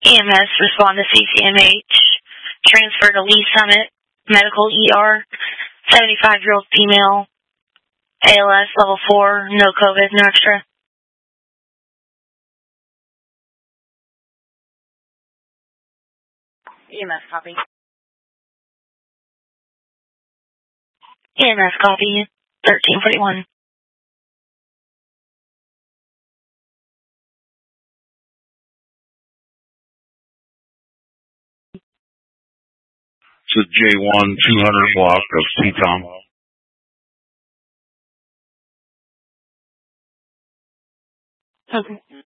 EMS, respond to CCMH. Transfer to Lee Summit Medical ER. 75-year-old female. ALS level 4. No COVID, no extra. EMS copy. EMS copy. 1341. It's a J1 200 block of Teton. Okay.